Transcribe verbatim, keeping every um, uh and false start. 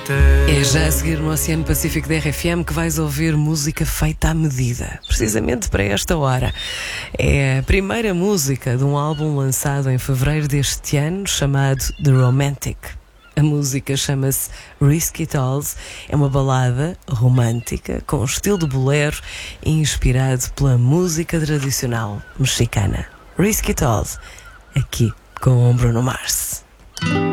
É já a seguir no Oceano Pacífico da R F M que vais ouvir música feita à medida, precisamente para esta hora. É a primeira música de um álbum lançado em fevereiro deste ano, chamado The Romantic. A música chama-se Risky Tolls, é uma balada romântica com estilo de bolero inspirado pela música tradicional mexicana. Risky Tolls, aqui com o Bruno Mars.